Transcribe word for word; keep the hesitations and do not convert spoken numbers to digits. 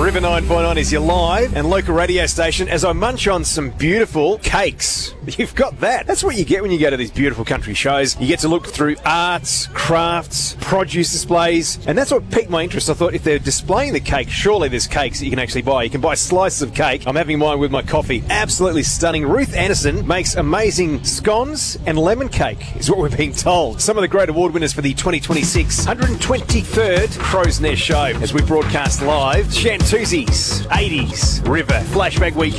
River nine point nine is your live and local radio station as I munch on some beautiful cakes. You've got that. That's what you get when you go to these beautiful country shows. You get to look through arts, crafts, produce displays, and that's what piqued my interest. I thought if they're displaying the cake, surely there's cakes that you can actually buy. You can buy slices of cake. I'm having mine with my coffee. Absolutely stunning. Ruth Anderson makes amazing scones and lemon cake, is what we're being told. Some of the great award winners for the twenty twenty-six one hundred twenty-third Crow's Nest show as we broadcast live. Shantuzzi's eighties River Flashback Weekend.